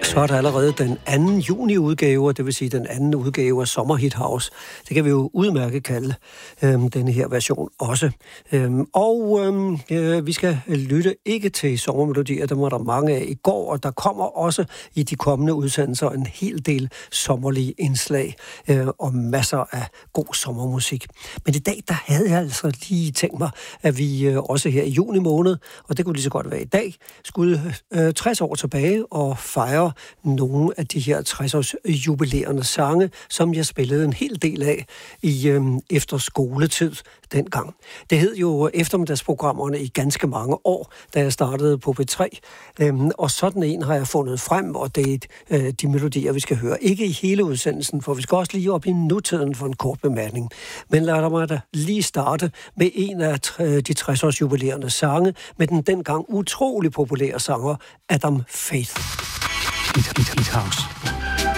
Så er der allerede den 2. juni-udgave, og det vil sige den anden udgave af Sommerhit House. Det kan vi jo udmærket kalde denne her version også. Vi skal lytte ikke til sommermelodier, der var der mange af i går, og der kommer også i de kommende udsendelser en hel del sommerlige indslag og masser af god sommermusik. Men i dag, der havde jeg altså lige tænkt mig, at vi også her i juni måned, og det kunne lige så godt være i dag, skulle 60 år tilbage og fejre nogle af de her 60-års jubilerende sange, som jeg spillede en hel del af i efter skoletid dengang. Det hed jo eftermiddagsprogrammerne i ganske mange år, da jeg startede på P3, og sådan en har jeg fundet frem, og det er de melodier, vi skal høre. Ikke i hele udsendelsen, for vi skal også lige op i nutiden for en kort bemærkning. Men lad mig da lige starte med en af de 60-års jubilerende sange, med den dengang utrolig populære sanger Adam Faith. Hit House.